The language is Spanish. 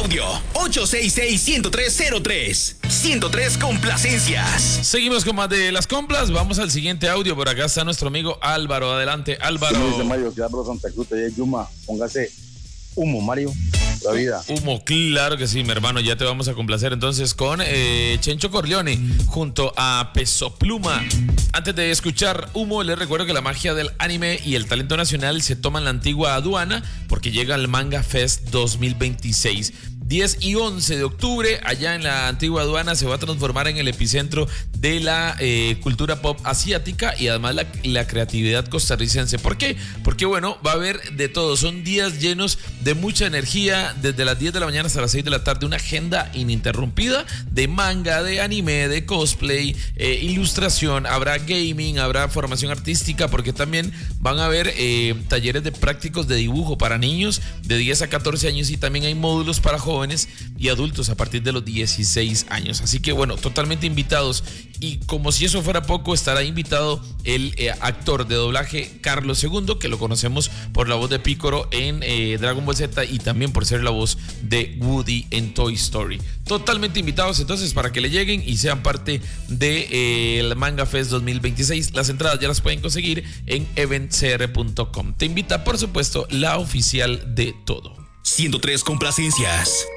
audio 866-103-03. 103 complacencias. Seguimos con más de las complas. Vamos al siguiente audio. Por acá está nuestro amigo Álvaro. Adelante, Álvaro. Dice Mario, que hablo Santa Cruz, y Yuma, póngase humo, Mario, la vida. Humo, claro que sí, mi hermano. Ya te vamos a complacer entonces con Chencho Corleone junto a Peso Pluma. Antes de escuchar Humo, les recuerdo que la magia del anime y el talento nacional se toman la antigua aduana porque llega el Manga Fest 2026. 10 y 11 de octubre, allá en la antigua aduana, se va a transformar en el epicentro de la cultura pop asiática y además la creatividad costarricense. ¿Por qué? Porque bueno, va a haber de todo. Son días llenos de mucha energía, desde las 10 de la mañana hasta las 6 de la tarde, una agenda ininterrumpida de manga, de anime, de cosplay, ilustración, habrá gaming, habrá formación artística, porque también van a haber talleres de prácticos de dibujo para niños de 10 a 14 años y también hay módulos para jóvenes y adultos a partir de los 16 años. Así que bueno, totalmente invitados. Y como si eso fuera poco, estará invitado el actor de doblaje Carlos II, que lo conocemos por la voz de Pícoro en Dragon Ball Z y también por ser la voz de Woody en Toy Story. Totalmente invitados entonces para que le lleguen y sean parte de el Manga Fest 2026. Las entradas ya las pueden conseguir en eventcr.com. Te invita, por supuesto, la oficial de todo. 103 complacencias.